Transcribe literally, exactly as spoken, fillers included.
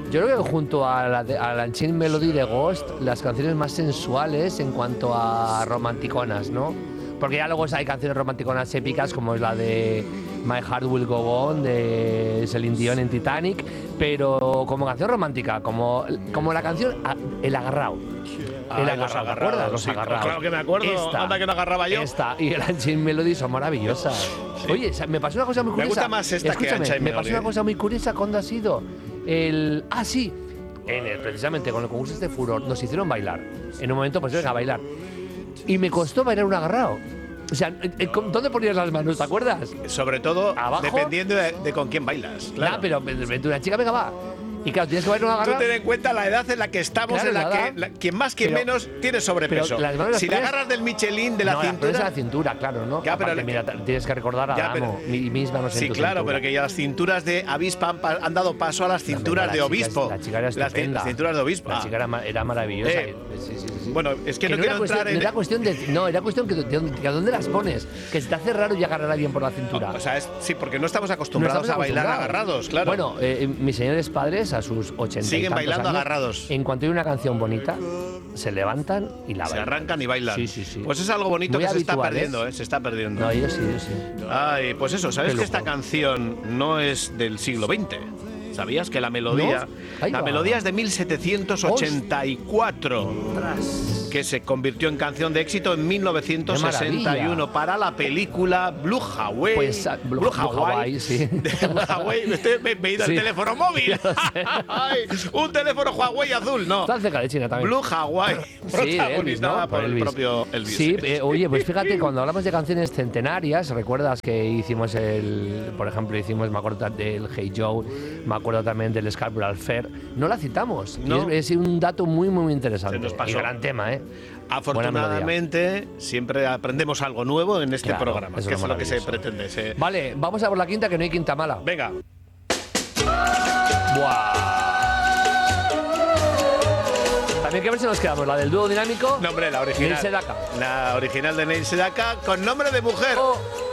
Yo creo que junto a la, de, a la Unchained Melody de Ghost, las canciones más sensuales en cuanto a romanticonas, ¿no? Porque ya luego hay canciones romanticonas épicas como es la de My Heart Will Go On de Celine Dion en Titanic, pero como canción romántica, como, como la canción El Agarrao. Ah, el agarrado, ¿te acuerdas? Los sí, agarrados. Claro que me acuerdo, esta, anda que no agarraba yo. Esta y el Unchained Melody son maravillosas. Sí. Oye, me pasó una cosa muy curiosa. Me gusta más esta Escúchame, que Unchained me Melody. pasó una cosa muy curiosa cuando ha sido el... Ah, sí, en el, precisamente con el concurso este Furor nos hicieron bailar. En un momento, pues venga, a bailar. Y me costó bailar un agarrado. O sea, ¿dónde ponías las manos? ¿Te acuerdas? Sobre todo, ¿abajo? Dependiendo de, de con quién bailas. Claro. Nah, pero una chica, venga, va. Y claro, tienes que bailar un agarrado. Tú ten en cuenta la edad en la que estamos, claro, en la nada. que la, quien más, quien pero, menos tiene sobrepeso. Las manos si las la agarras del Michelin, de la no, cintura. La de la cintura, claro, ¿no? Ya, pero Aparte, mira, tienes que recordar a ya, Adamo, pero, mis manos sí, en tu claro, cintura. pero que ya las cinturas de avispa han, han dado paso a las cinturas no, de obispo. Chica, la chica era estupenda. Las cinturas de obispo. La chica era, era maravillosa. Eh, sí, sí, sí. Bueno, es que, que no, no quiero cuestión, entrar en. No era cuestión de. No, era cuestión que, de, de, a dónde las pones. Que se te hace raro y agarrar a alguien por la cintura. No, o sea, es, sí, porque no estamos acostumbrados no estamos a bailar acostumbrados. agarrados, claro. Bueno, eh, mis señores padres, a sus ochenta siguen y tantos bailando años, agarrados. En cuanto hay una canción bonita, se levantan y la se bailan. arrancan y bailan. Sí, sí, sí. Pues es algo bonito Muy que se está habituales. perdiendo, ¿eh? Se está perdiendo. No, yo sí, yo sí. Ay, pues eso, ¿sabes Qué que esta lujo. canción no es del siglo veinte? ¿Sabías que la melodía, ¿No? la va. melodía es de mil setecientos ochenta y cuatro? Ostras. Que se convirtió en canción de éxito en mil novecientos sesenta y uno para la película Blue Hawaii. Pues, Blue, Blue Hawaii, sí. Blue Hawaii, me, estoy, me, me he ido Sí. al teléfono móvil. Ay, un teléfono Huawei azul, no. Está cerca de China también. Blue Hawaii, Sí, de Elvis, ¿no? protagonizada por, Por el Elvis. propio Elvis. Sí, eh, oye, pues fíjate, cuando hablamos de canciones centenarias, ¿recuerdas que hicimos el, por ejemplo, hicimos, me acuerdo del Hey Joe, me acuerdo también del Scarborough Fair? No la citamos. No. Y es, es un dato muy, muy interesante. Se nos pasó. Y gran tema, ¿eh? Afortunadamente, siempre aprendemos algo nuevo en este Claro, programa, eso que es es lo que se maravilloso. pretende. Se... Vale, vamos a por la quinta, que no hay quinta mala. Venga. Buah. También, ¿qué versión nos quedamos? ¿La del dúo dinámico? Nombre, la original. Neil Sedaka. La original de Neil Sedaka con nombre de mujer. Oh.